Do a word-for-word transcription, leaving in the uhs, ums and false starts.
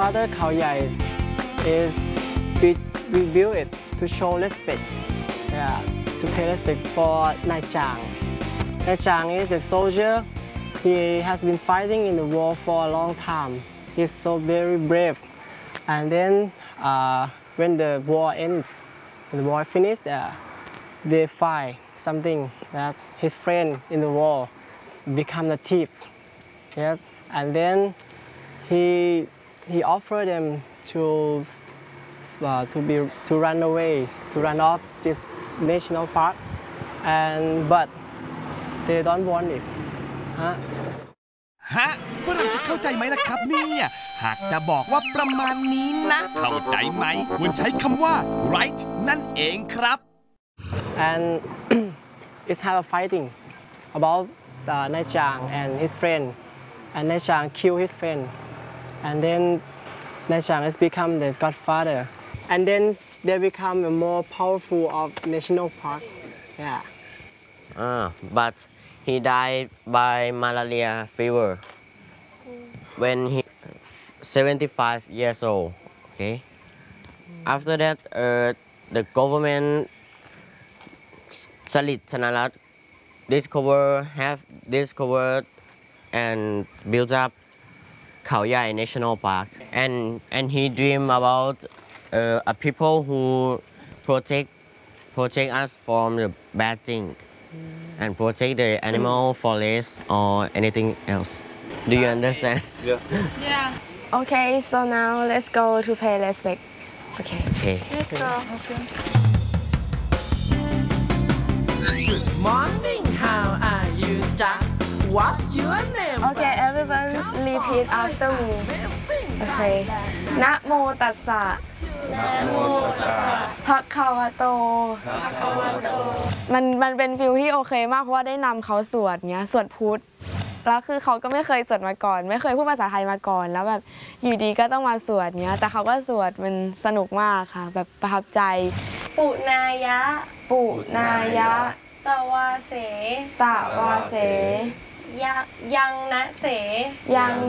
Father Khao Yai is, is we, we build it to show respect, yeah, to pay respect for Nai Chang. Nai Chang is the soldier. He has been fighting in the war for a long time. He's so very brave. And then uh, when the war ends, when the war finished, uh, they find something that his friend in the war become the thief. Yes, and then he he offered them to uh, to be to run away, to run off this national park, and but they don't want it. Huh? ฮะฝรั่งจะเข้าใจไหมล่ะครับเนี่ยหากจะบอกว่าประมาณนี้นะเข้าใจไหมควรใช้คำว่า right นั่นเองครับ And it's have a fighting about uh, Nai Chang and his friend, and Nai Chang kill his friend, and then Nai Chang has become the godfather, and then they become a more powerful of national park. Yeah. Uh, but he died by malaria fever when he seventy-five years old. Okay. After that, uh, the government Salit Thanarat discover have discovered and built up Khao Yai National Park, and and he dream about uh, a people who protect protect us from the bad thing and protect the animal forest or anything else. Do you understand? Yeah. Yeah. Okay, so now let's go to pay respect. Okay. Okay. Let's go. Good morning, how are you, Jack? What's your name? Okay, everyone repeat after me. Okay. นะโมตัสสะภะคะวะโตมันมันเป็นฟิลที่โอเคมากเพราะว่าได้นำเขาสวดเงี้ยสวดพุทธแล้วคือเขาก็ไม่เคยสวดมาก่อนไม่เคยพูดภาษาไทยมาก่อนแล้วแบบอยู่ดีก็ต้องมาสวดเงี้ยแต่เขาก็สวดมันสนุกมากค่ะแบบประทับใจปุนายะปุนายะตวาเสสะวาเสยะยังนะเสยัง